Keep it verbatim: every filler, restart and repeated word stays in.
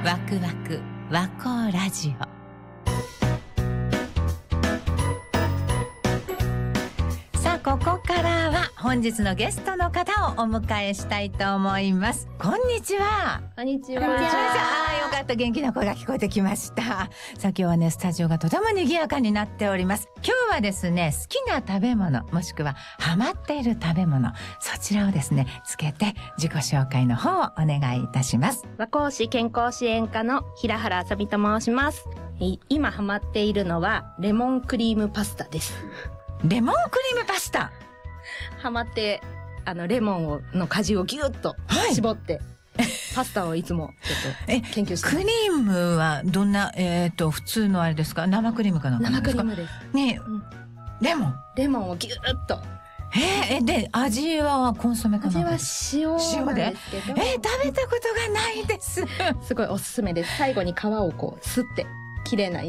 ワクワク和光ラジオ。さあ、ここからは本日のゲストの方をお迎えしたいと思います。こんにちは。 こんにちは。 こんにちは。あー、よかった。元気な声が聞こえてきました。さあ、今日はね、スタジオがとても賑やかになっております。今日はですね、好きな食べ物、もしくはハマっている食べ物、そちらをですね、つけて自己紹介の方をお願いいたします。 和光市健康支援課の平原あさみと申します。今ハマっているのはレモンクリームパスタです。 レモンクリームパスタ。 ハマって、あの、レモンをの果汁をギュッと絞って、はい、パスタをいつもちょっと研究してます。 クリームはどんな、えっと、普通のあれですか？生クリームかなんかですか？ 生クリームです。 に、うん、レモン。 レモンをギュッと。 えー、で、味はコンソメかな？ 味は塩なんですけど。 えー、食べたことがないです。 すごいおすすめです。最後に皮をこう、すって、綺麗な